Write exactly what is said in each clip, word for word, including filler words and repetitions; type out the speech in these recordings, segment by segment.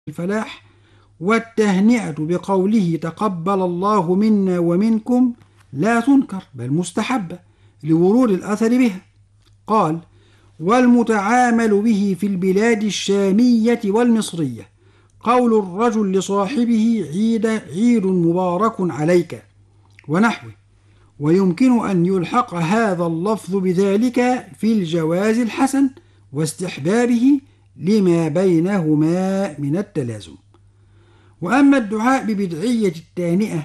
الفلاح. والتهنئة بقوله تقبل الله منا ومنكم لا تنكر بل مستحبة لورود الأثر بها. قال: والمتعامل به في البلاد الشامية والمصرية قول الرجل لصاحبه عيد عيد مبارك عليك ونحوه. ويمكن أن يلحق هذا اللفظ بذلك في الجواز الحسن واستحبابه لما بينهما من التلازم. وأما الدعاء ببدعية التهنئة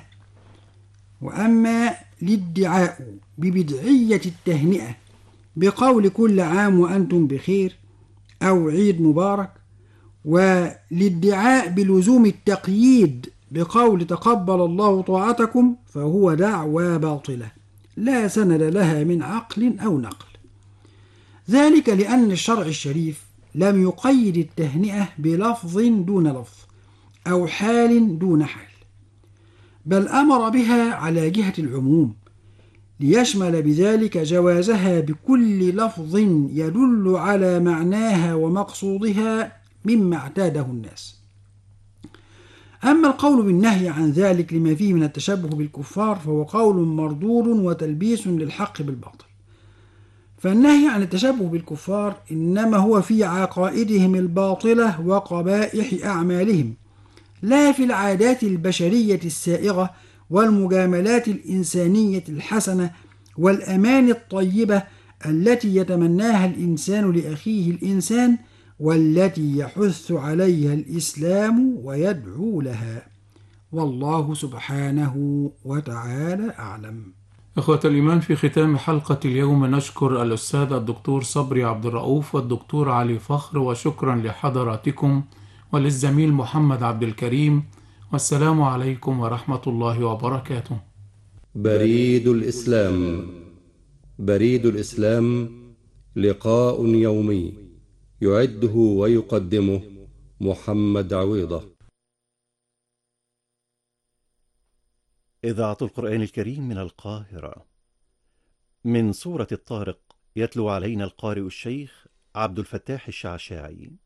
وأما الادعاء ببدعية التهنئة بقول كل عام وأنتم بخير أو عيد مبارك، والادعاء بلزوم التقييد بقول تقبل الله طاعتكم، فهو دعوى باطلة لا سند لها من عقل أو نقل. ذلك لأن الشرع الشريف لم يقيد التهنئة بلفظ دون لفظ أو حال دون حال، بل أمر بها على جهة العموم ليشمل بذلك جوازها بكل لفظ يدل على معناها ومقصودها مما اعتاده الناس. أما القول بالنهي عن ذلك لما فيه من التشبه بالكفار فهو قول مردود وتلبيس للحق بالباطل. فالنهي عن التشبه بالكفار إنما هو في عقائدهم الباطلة وقبائح أعمالهم، لا في العادات البشرية السائغة والمجاملات الإنسانية الحسنة والأمان الطيبة التي يتمناها الإنسان لأخيه الإنسان، والتي يحث عليها الإسلام ويدعو لها. والله سبحانه وتعالى أعلم. إخوة الإيمان، في ختام حلقة اليوم نشكر الأستاذ الدكتور صبري عبد الرؤوف والدكتور علي فخر، وشكرا لحضراتكم وللزميل محمد عبد الكريم، والسلام عليكم ورحمة الله وبركاته. بريد الإسلام. بريد الإسلام لقاء يومي يعده ويقدمه محمد عويضة. إذاعة القرآن الكريم من القاهرة. من سورة الطارق يتلو علينا القارئ الشيخ عبد الفتاح الشعشاعي.